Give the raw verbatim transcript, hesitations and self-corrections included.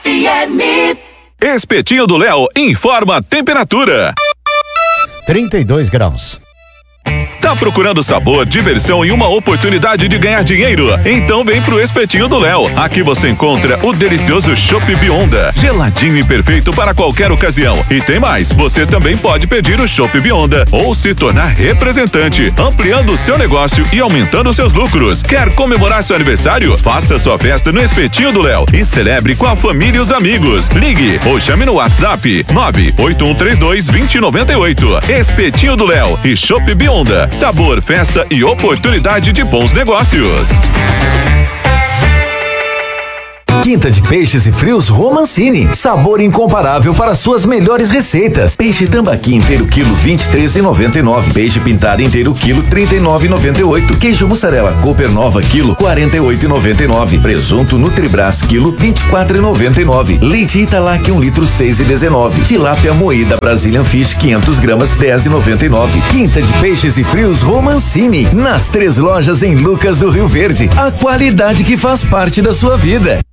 F M. Espetinho do Léo informa a temperatura. trinta e dois graus. Tá procurando sabor, diversão e uma oportunidade de ganhar dinheiro? Então vem pro Espetinho do Léo. Aqui você encontra o delicioso Chopp Bionda, geladinho e perfeito para qualquer ocasião. E tem mais, você também pode pedir o Chopp Bionda ou se tornar representante, ampliando o seu negócio e aumentando seus lucros. Quer comemorar seu aniversário? Faça sua festa no Espetinho do Léo e celebre com a família e os amigos. Ligue ou chame no WhatsApp nove oito um três dois, dois zero nove oito. Espetinho do Léo e Chopp Bionda. Sabor, festa e oportunidade de bons negócios. Quinta de peixes e frios Romancini. Sabor incomparável para suas melhores receitas. Peixe tambaqui inteiro quilo vinte e três reais e noventa e nove. Peixe pintado inteiro quilo trinta e nove reais e noventa e oito. Queijo mussarela Cooper Nova quilo quarenta e oito reais e noventa e nove. Presunto Nutribras quilo vinte e quatro reais e noventa e nove. Leite Italac um litro seis reais e dezenove. Tilápia moída Brazilian Fish quinhentas gramas dez reais e noventa e nove. Quinta de peixes e frios Romancini. Nas três lojas em Lucas do Rio Verde. A qualidade que faz parte da sua vida.